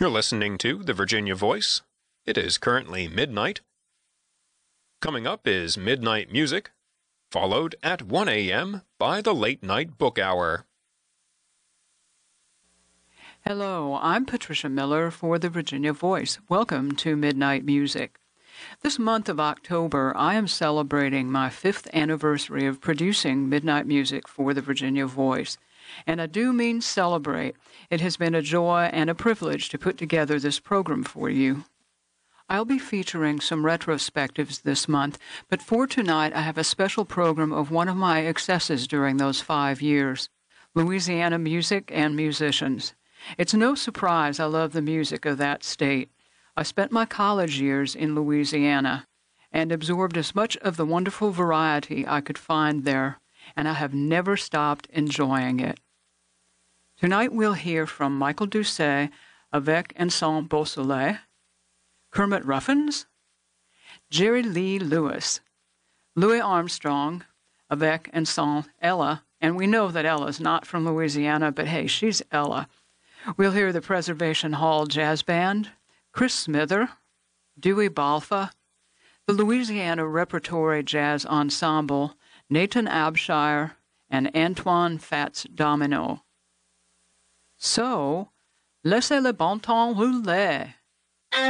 You're listening to the Virginia Voice. It is currently midnight. Coming up is Midnight Music, followed at 1 a.m. by the Late Night Book Hour. Hello, I'm Patricia Miller for the Virginia Voice. Welcome to Midnight Music. This month of October, I am celebrating my 5th anniversary of producing Midnight Music for the Virginia Voice. And I do mean celebrate. It has been a joy and a privilege to put together this program for you. I'll be featuring some retrospectives this month, but for tonight I have a special program of one of my excesses during those 5 years, Louisiana music and musicians. It's no surprise I love the music of that state. I spent my college years in Louisiana and absorbed as much of the wonderful variety I could find there, and I have never stopped enjoying it. Tonight we'll hear from Michael Doucet, Avec and Sans Beausoleil, Kermit Ruffins, Jerry Lee Lewis, Louis Armstrong, Avec and Sans Ella, and we know that Ella's not from Louisiana, but hey, she's Ella. We'll hear the Preservation Hall Jazz Band, Chris Smither, Dewey Balfa, the Louisiana Repertory Jazz Ensemble, Nathan Abshire, and Antoine Fats Domino. So, laissez le bon temps rouler.